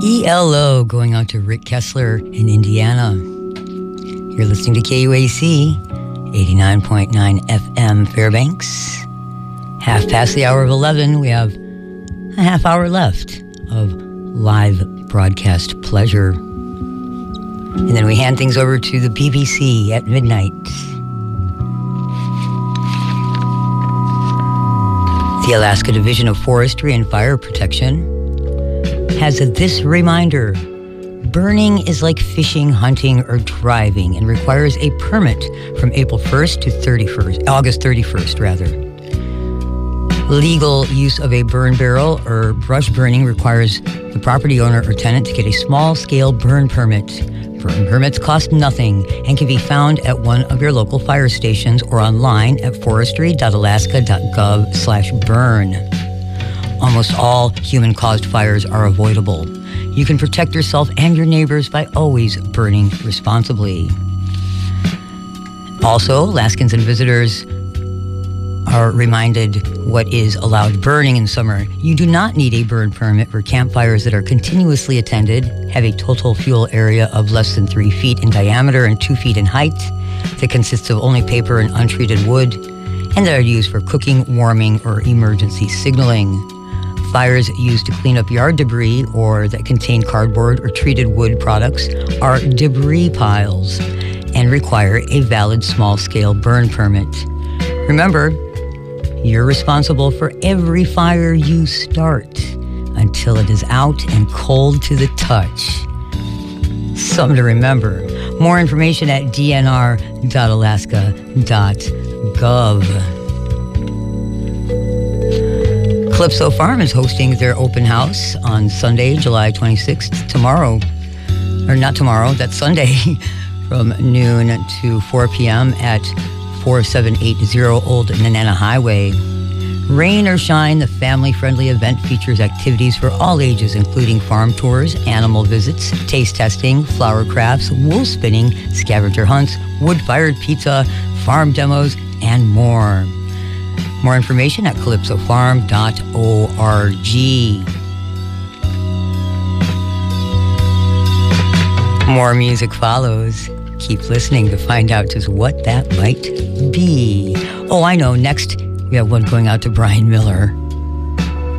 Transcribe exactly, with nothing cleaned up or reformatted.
E L O going out to Rick Kessler in Indiana. You're listening to K U A C, eighty-nine point nine F M Fairbanks. Half past the hour of eleven, we have a half hour left of live broadcast pleasure. And then we hand things over to the B B C at midnight. The Alaska Division of Forestry and Fire Protection has this reminder: burning is like fishing, hunting, or driving and requires a permit from April first to thirty-first, August thirty-first rather. Legal use of a burn barrel or brush burning requires the property owner or tenant to get a small-scale burn permit. Burn permits cost nothing and can be found at one of your local fire stations or online at forestry dot alaska dot gov slash burn. Almost all human-caused fires are avoidable. You can protect yourself and your neighbors by always burning responsibly. Also, Alaskans and visitors are reminded what is allowed burning in summer. You do not need a burn permit for campfires that are continuously attended, have a total fuel area of less than three feet in diameter and two feet in height, that consists of only paper and untreated wood, and that are used for cooking, warming, or emergency signaling. Fires used to clean up yard debris or that contain cardboard or treated wood products are debris piles and require a valid small-scale burn permit. Remember, you're responsible for every fire you start until it is out and cold to the touch. Something to remember. More information at d n r dot alaska dot gov. Calypso Farm is hosting their open house on Sunday, July twenty-sixth, tomorrow. Or not tomorrow, that's Sunday, from noon to four p.m. at forty-seven eighty Old Nenana Highway. Rain or shine, the family-friendly event features activities for all ages, including farm tours, animal visits, taste testing, flower crafts, wool spinning, scavenger hunts, wood-fired pizza, farm demos, and more. More information at calypso farm dot org. More music follows. Keep listening to find out just what that might be. Oh, I know. Next, we have one going out to Brian Miller.